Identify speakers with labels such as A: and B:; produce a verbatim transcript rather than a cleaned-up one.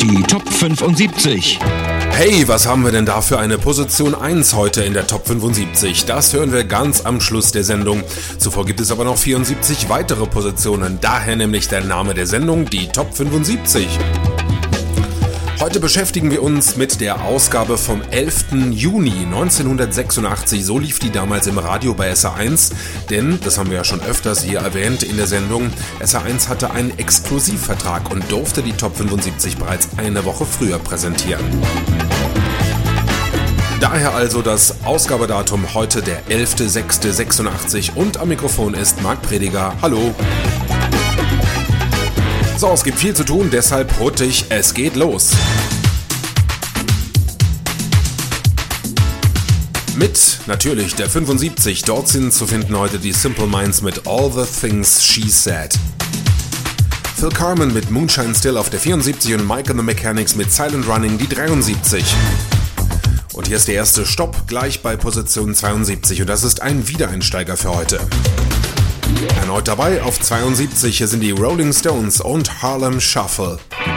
A: Die Top fünfundsiebzig.
B: Hey, was haben wir denn da für eine Position eins heute in der Top fünfundsiebzig? Das hören wir ganz am Schluss der Sendung. Zuvor gibt es aber noch vierundsiebzig weitere Positionen, daher nämlich der Name der Sendung, die Top fünfundsiebzig. Heute beschäftigen wir uns mit der Ausgabe vom elften Juni neunzehnhundertsechsundachtzig. So lief die damals im Radio bei S R eins, denn, das haben wir ja schon öfters hier erwähnt in der Sendung, S R eins hatte einen Exklusivvertrag und durfte die Top fünfundsiebzig bereits eine Woche früher präsentieren. Daher also das Ausgabedatum heute der elfter sechster sechsundachtzig und am Mikrofon ist Marc Prediger. Hallo! So, es gibt viel zu tun, deshalb hurtig, es geht los. Mit natürlich der fünfundsiebzig, dort sind zu finden heute die Simple Minds mit All the Things She Said. Phil Carmen mit Moonshine Still auf der vierundsiebzig und Mike and the Mechanics mit Silent Running die dreiundsiebzig. Und hier ist der erste Stopp gleich bei Position zweiundsiebzig und das ist ein Wiedereinsteiger für heute. Erneut dabei auf zweiundsiebzig, hier sind die Rolling Stones und Harlem Shuffle.